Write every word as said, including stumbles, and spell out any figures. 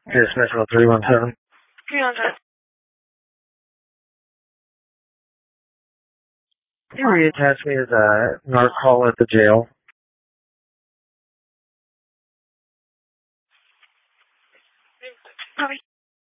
Dismissal three one seven. three one seven. Can you reattach me as a narc call at the jail? Copy.